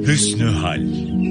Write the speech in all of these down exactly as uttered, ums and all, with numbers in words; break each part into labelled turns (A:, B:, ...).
A: Hüsnü hal.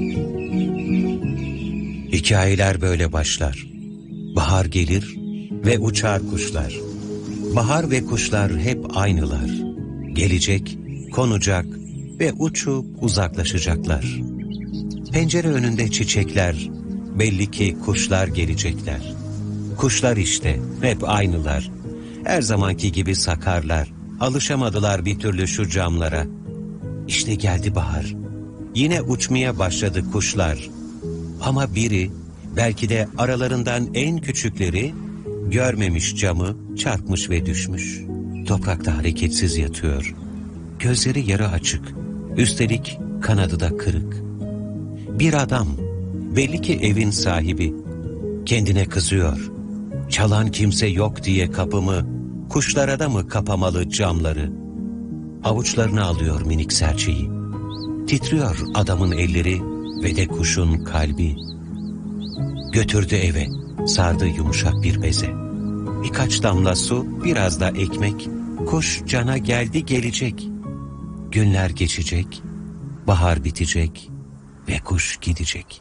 B: Hikayeler böyle başlar. Bahar gelir ve uçar kuşlar. Bahar ve kuşlar hep aynılar. Gelecek, konacak ve uçup uzaklaşacaklar. Pencere önünde çiçekler, belli ki kuşlar gelecekler. Kuşlar işte, hep aynılar. Her zamanki gibi sakarlar. Alışamadılar bir türlü şu camlara. İşte geldi bahar. Yine uçmaya başladı kuşlar. Ama biri, belki de aralarından en küçükleri, görmemiş camı, çarpmış ve düşmüş. Toprakta hareketsiz yatıyor. Gözleri yarı açık. Üstelik kanadı da kırık. Bir adam, belli ki evin sahibi, kendine kızıyor. Çalan kimse yok diye kapımı, kuşlara da mı kapamalı camları? Avuçlarına alıyor minik serçeyi. Titriyor adamın elleri ve de kuşun kalbi. Götürdü eve, sardı yumuşak bir beze. Birkaç damla su, biraz da ekmek. Kuş cana geldi gelecek. Günler geçecek, bahar bitecek ve kuş gidecek.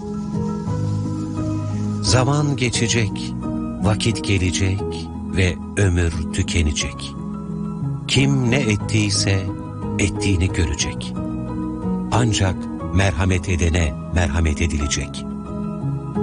B: Zaman geçecek, vakit gelecek ve ömür tükenecek. Kim ne ettiyse ettiğini görecek. Ancak merhamet edene merhamet edilecek.